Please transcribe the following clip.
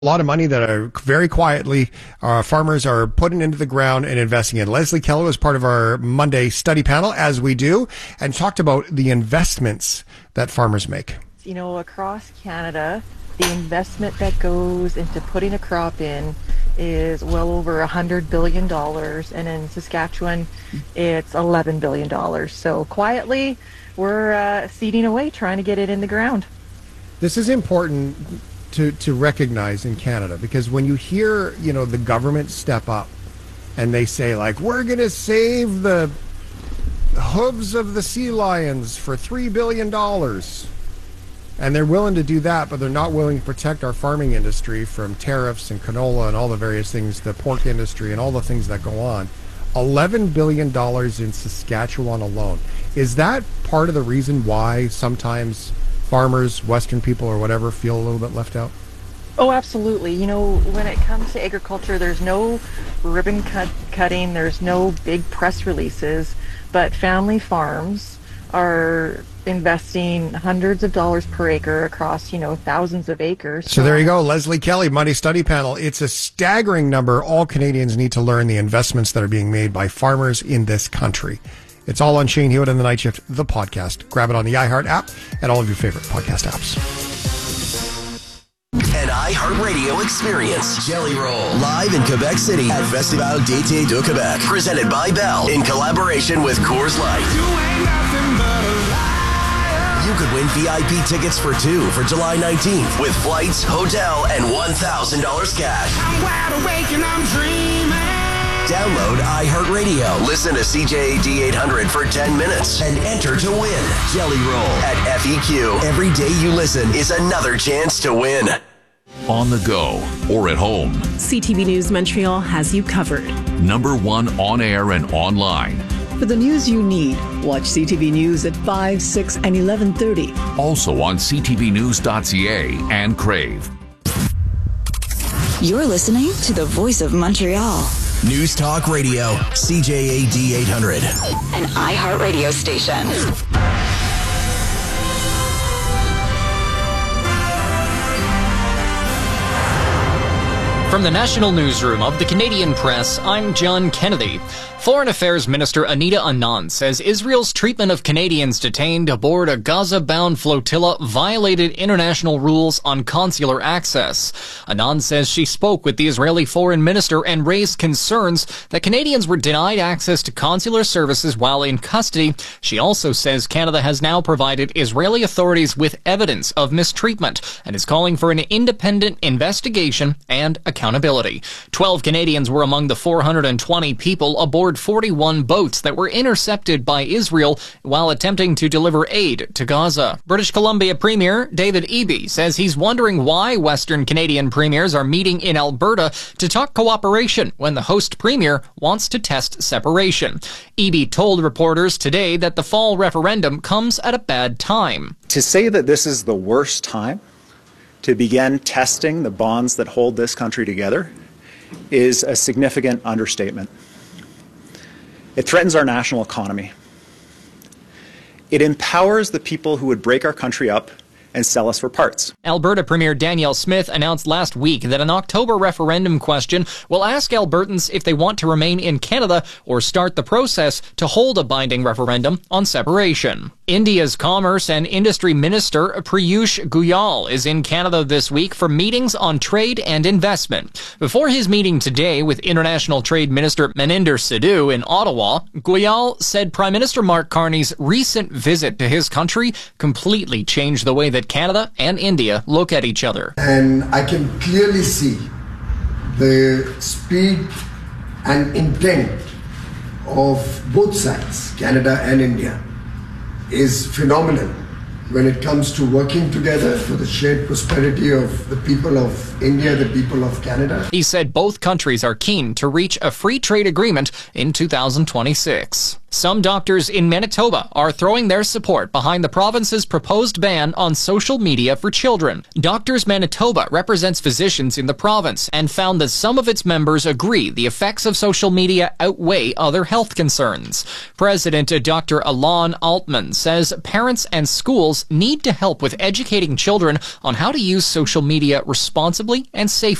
A lot of money that are very quietly farmers are putting into the ground and investing in. Leslie Kelly was part of our Monday study panel, as we do, and talked about the investments that farmers make. You know, across Canada, the investment that goes into putting a crop in is well over $100 billion, and in Saskatchewan, it's $11 billion. So quietly, we're seeding away, trying to get it in the ground. This is important to recognize in Canada, because when you hear, the government step up and they say, like, we're going to save the hooves of the sea lions for $3 billion, and they're willing to do that, but they're not willing to protect our farming industry from tariffs and canola and all the various things, the pork industry and all the things that go on. $11 billion in Saskatchewan alone. Is that part of the reason why sometimes farmers, Western people or whatever, feel a little bit left out? Oh, absolutely. When it comes to agriculture, there's no ribbon cutting, there's no big press releases, but family farms are investing hundreds of dollars per acre across, thousands of acres. So there you go, Leslie Kelly, Monday Study Panel. It's a staggering number. All Canadians need to learn the investments that are being made by farmers in this country. It's all on Shane Hewitt and the Night Shift, the podcast. Grab it on the iHeart app and all of your favorite podcast apps. An iHeartRadio experience. Jelly Roll. Live in Quebec City at Festival d'été de Québec. Presented by Bell in collaboration with Coors Light. You could win VIP tickets for two for July 19th with flights, hotel, and $1,000 cash. I'm wide awake and I'm dreaming. Download iHeartRadio. Listen to CJAD 800 for 10 minutes and enter to win. Jelly Roll at FEQ. Every day you listen is another chance to win. On the go or at home, CTV News Montreal has you covered. #1 on air and online. For the news you need, watch CTV News at 5, 6, and 11:30. Also on ctvnews.ca and Crave. You're listening to the Voice of Montreal. News Talk Radio, CJAD 800. An iHeartRadio station. From the National Newsroom of the Canadian Press, I'm John Kennedy. Foreign Affairs Minister Anita Anand says Israel's treatment of Canadians detained aboard a Gaza-bound flotilla violated international rules on consular access. Anand says she spoke with the Israeli foreign minister and raised concerns that Canadians were denied access to consular services while in custody. She also says Canada has now provided Israeli authorities with evidence of mistreatment and is calling for an independent investigation and accountability. 12 Canadians were among the 420 people aboard 41 boats that were intercepted by Israel while attempting to deliver aid to Gaza. British Columbia Premier David Eby says he's wondering why Western Canadian premiers are meeting in Alberta to talk cooperation when the host premier wants to test separation. Eby told reporters today that the fall referendum comes at a bad time. To say that this is the worst time to begin testing the bonds that hold this country together is a significant understatement. It threatens our national economy. It empowers the people who would break our country up and sell us for parts. Alberta Premier Danielle Smith announced last week that an October referendum question will ask Albertans if they want to remain in Canada or start the process to hold a binding referendum on separation. India's Commerce and Industry Minister Piyush Goyal is in Canada this week for meetings on trade and investment. Before his meeting today with International Trade Minister Maninder Sidhu in Ottawa, Goyal said Prime Minister Mark Carney's recent visit to his country completely changed the way that Canada and India look at each other. And I can clearly see the speed and intent of both sides, Canada and India, is phenomenal when it comes to working together for the shared prosperity of the people of India, the people of Canada. He said both countries are keen to reach a free trade agreement in 2026. Some doctors in Manitoba are throwing their support behind the province's proposed ban on social media for children. Doctors Manitoba represents physicians in the province and found that some of its members agree the effects of social media outweigh other health concerns. President Dr. Alon Altman says parents and schools need to help with educating children on how to use social media responsibly and safely.